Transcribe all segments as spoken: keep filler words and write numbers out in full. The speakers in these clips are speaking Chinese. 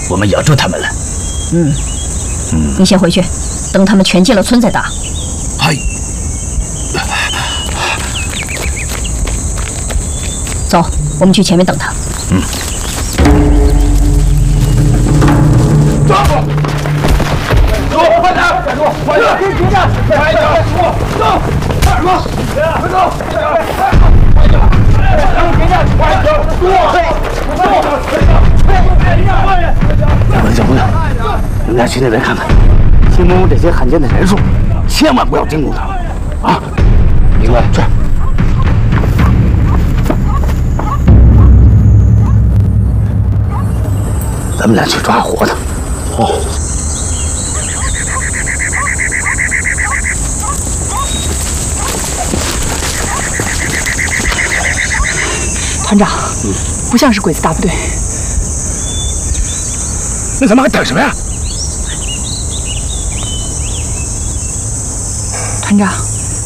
我们咬住他们了。 嗯， 嗯， 你先回去，等他们全进了村再打。 嗨， 走，我们去前面等他。 嗯。 走！走，快点！站住！快点！停停着！快点！走！走！快点！快走！快点！快点！停着！快走！走！ 小朋友，小朋友，你们俩去那边看看，新蒙古这些汉奸的人数，千万不要惊动他们啊！明白？去。咱们俩去抓活的。哦。 团长，嗯，不像是鬼子大部队。 那咱们还等什么呀？ 团长，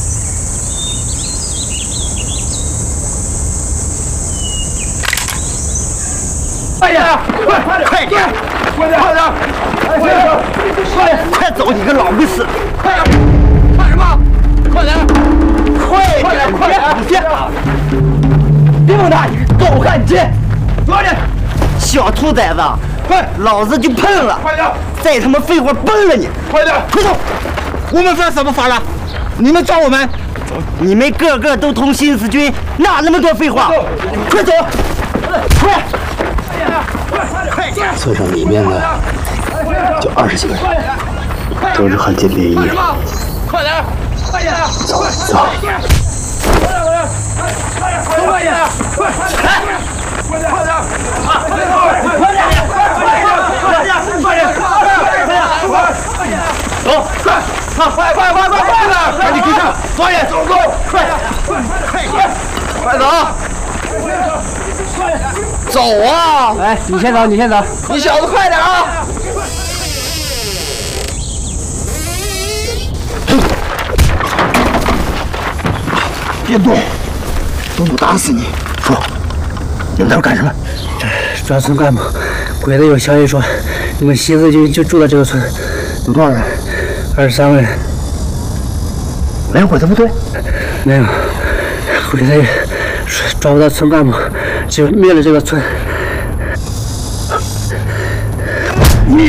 快点！快快点！快点！快点！快点！快点！快点！ 快走，你个老不死！ 快点！快什么？快点！ 快点！快点！ 别别猛打！你个狗汉奸！快点！ 小兔崽子！ 快！ 老子就喷了！ 快点！ 再他妈废话崩了你！ 快点！ 快走！我们犯什么法了？你们抓我们？你们个个都通新四军，哪那么多废话？快走！快！快点！村上里面的就二十几个人，都是汉奸联谊。 快点！快点！ 走走！ 快点！快点！快点！快点！快点！快点！快点！快点！快点！快点！快点！走！快！快快快快快点！赶紧跟上！早点走走！快点！快快快走！走啊！ 哎，你先走，你先走。 你小子快点啊！别动，动我打死你！说，你们在这干什么？ 抓村干部，鬼子有消息说，你们新四军就住在这个村， 有多少人？ 二十三个人。 没有鬼子部队？ 没有，鬼子抓不到村干部，就灭了这个村。